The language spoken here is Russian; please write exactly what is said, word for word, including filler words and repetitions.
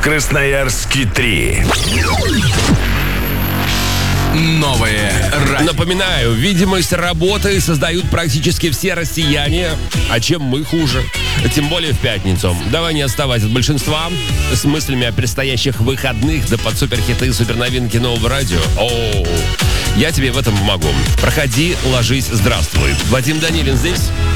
Красноярске три. Новое радио. Напоминаю, видимость работы создают практически все россияне, а чем мы хуже? Тем более в пятницу. Давай не отставать от большинства с мыслями о предстоящих выходных, да под суперхиты и суперновинки нового радио. Оу, я тебе в этом помогу. Проходи, ложись, здравствуй. Вадим Данилин здесь.